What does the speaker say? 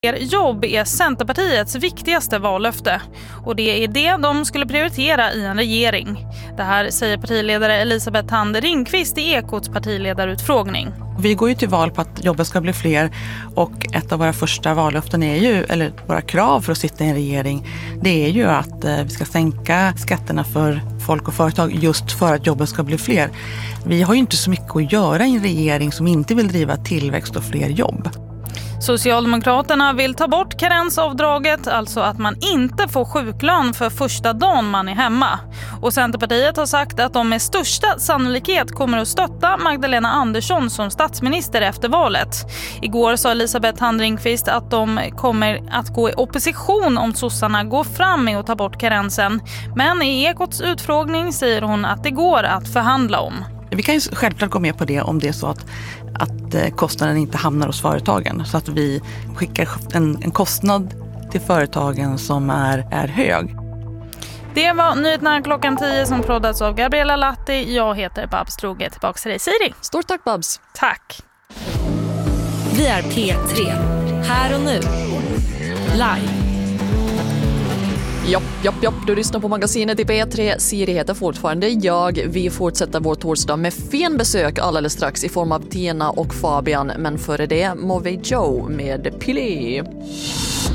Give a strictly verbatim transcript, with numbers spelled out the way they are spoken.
Fler jobb är Centerpartiets viktigaste vallöfte och det är det de skulle prioritera i en regering. Det här säger partiledare Elisabeth Thand Ringqvist i Ekots partiledarutfrågning. Vi går ju till val på att jobben ska bli fler och ett av våra första vallöften är ju, eller våra krav för att sitta i en regering, det är ju att vi ska sänka skatterna för folk och företag just för att jobben ska bli fler. Vi har ju inte så mycket att göra i en regering som inte vill driva tillväxt och fler jobb. Socialdemokraterna vill ta bort karensavdraget, alltså att man inte får sjuklön för första dagen man är hemma. Och Centerpartiet har sagt att de med största sannolikhet kommer att stötta Magdalena Andersson som statsminister efter valet. Igår sa Elisabeth Thand Ringqvist att de kommer att gå i opposition om sossarna går fram med att ta bort karensen. Men i Ekots utfrågning säger hon att det går att förhandla om. Vi kan ju självklart gå med på det om det är så att, att kostnaden inte hamnar hos företagen. Så att vi skickar en, en kostnad till företagen som är, är hög. Det var nyheterna klockan tio som proddas av Gabriella Latti. Jag heter Babs Droge. Tillbaka till dig, Siri. Stort tack, Babs. Tack. Vi är P tre. Här och nu. Live. Jopp, jopp, jopp. Du lyssnar på magasinet i P tre. Siri heter fortfarande jag. Vi fortsätter vår torsdag med fin besök alldeles strax i form av Tina och Fabian. Men före det må vi Joe med Pili.